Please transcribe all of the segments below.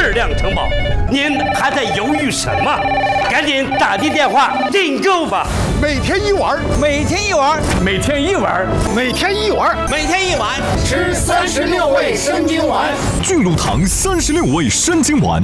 质量城堡。您还在犹豫什么？赶紧打进电话订购吧！ 每天一碗， 每天一碗， 每天一碗， 每天一碗， 每天一碗， 吃36味生津丸。 巨鹿堂36味生津丸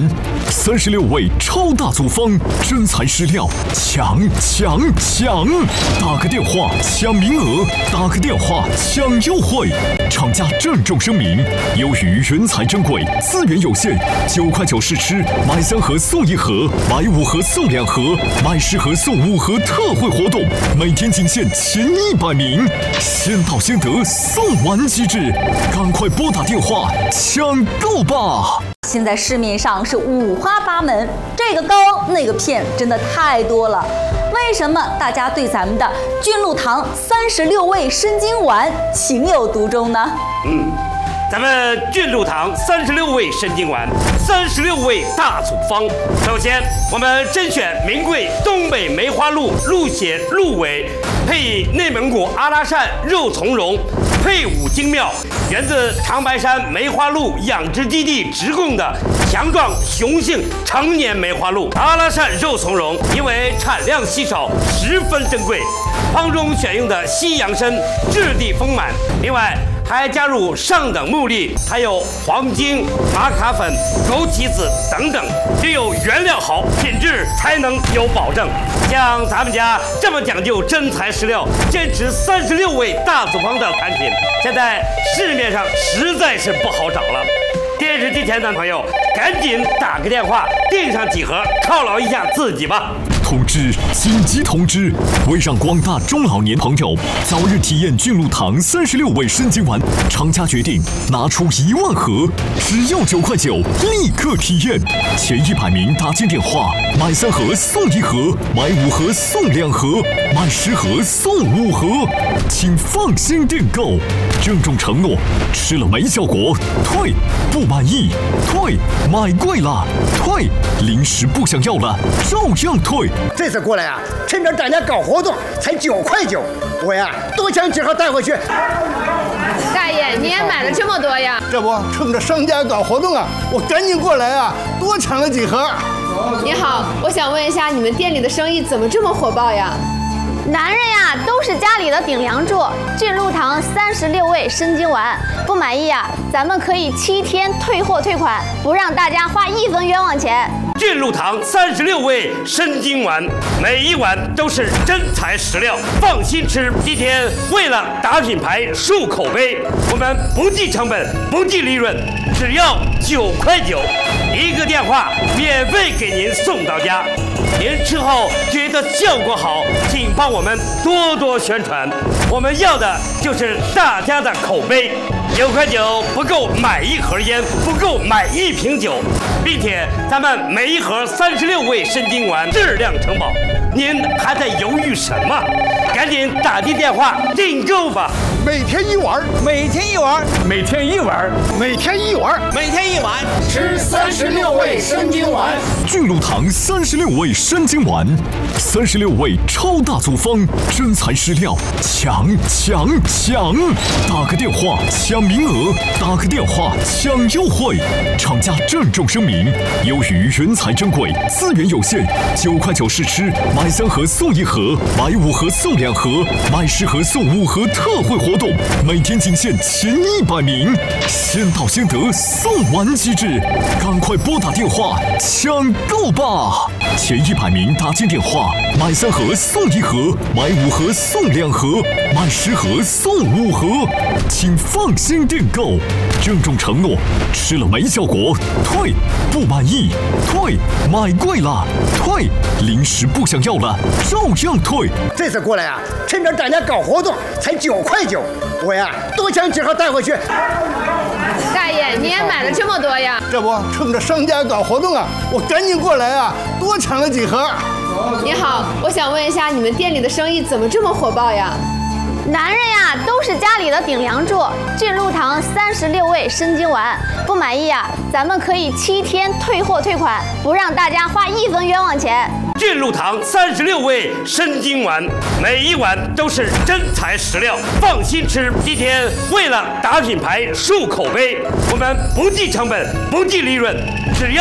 ，36味超大组方，真材实料，抢！打个电话抢名额，打个电话抢优惠。厂家郑重声明：由于人才珍贵，资源有限，9块9试吃，买3盒送1盒，买5盒送2盒，买10盒送5盒特惠活动，每天仅限前100名，先到先得，送完即止，赶快拨打电话抢购吧！ 现在市面上是五花八门，这个膏那个片真的太多了。为什么大家对咱们的菌鹿堂36味生津丸情有独钟呢？ 咱们菌鹿堂36味生津丸，36味大组方。首先，我们甄选名贵东北梅花鹿鹿血鹿尾，配以内蒙古阿拉善肉苁蓉，配伍精妙，源自长白山梅花鹿养殖基地直供的强壮雄性成年梅花鹿。阿拉善肉苁蓉因为产量稀少，十分珍贵，方中选用的西洋参质地丰满，另外还加入上等木粒，还有黄精、玛卡粉、枸杞子等等，只有原料好，品质才能有保证。像咱们家这么讲究真材实料，坚持36味大组方的产品，现在市面上实在是不好找了。电视机前的朋友，赶紧打个电话订上几盒，犒劳一下自己吧。 通知！紧急通知！为让广大中老年朋友早日体验菌鹿堂36味生津丸，厂家决定拿出1万盒，只要9块9，立刻体验。前100名打进电话，买3盒送1盒，买5盒送2盒，买10盒送5盒，请放心订购。郑重承诺，吃了没效果退，不满意退，买贵了退，零食不想要了照样退。 这次过来啊，趁着涨价搞活动，才9块9，我呀多抢几盒带回去。 大爷，你也买了这么多呀？ 这不，趁着商家搞活动啊，我赶紧过来啊，多抢了几盒。 你好，我想问一下，你们店里的生意怎么这么火爆呀？ 男人呀，都是家里的顶梁柱。菌鹿堂36味生津丸，不满意呀，咱们可以7天退货退款，不让大家花1分冤枉钱。 菌鹿堂36味生津丸，每一碗都是真材实料，放心吃。今天为了打品牌、树口碑，我们不计成本、不计利润，只要9块9，一个电话免费给您送到家。您吃后觉得效果好，请帮我们多多宣传。我们要的就是大家的口碑。9块9不够买1盒烟，不够买1瓶酒，并且咱们每一盒36味生津丸质量城堡。您还在犹豫什么？赶紧打进电话订购吧！ 每天一碗， 每天一碗， 每天一碗， 每天一碗， 每天一碗， 吃36味生津丸。 巨鹿堂36味生津丸，36味超大组方，真材实料，抢！打个电话抢名额，打个电话抢优惠。厂家郑重声明：由于人才珍贵，资源有限，9块9试吃，买3盒送1盒，买5盒送2盒，买10盒送5盒特惠活动，每天仅限前100名，先到先得，送完即止，赶快拨打电话抢购吧！前100名打进电话，买3盒送1盒，买5盒送2盒，买10盒送5盒，请放心订购。郑重承诺，吃了没效果退，不满意退，买贵了退，零食不想要了照样退。 这次过来啊，趁着涨价搞活动，才9块9，我呀多抢几盒带回去。 大爷，你也买了这么多呀？ 这不，趁着商家搞活动啊，我赶紧过来啊，多抢了几盒。 你好，我想问一下，你们店里的生意怎么这么火爆呀？ 男人呀，都是家里的顶梁柱。菌鹿堂36味生津丸，不满意呀，咱们可以7天退货退款，不让大家花1分冤枉钱。 菌鹿堂36味生津丸，每一碗都是真材实料，放心吃。今天为了打品牌、树口碑，我们不计成本、不计利润，只要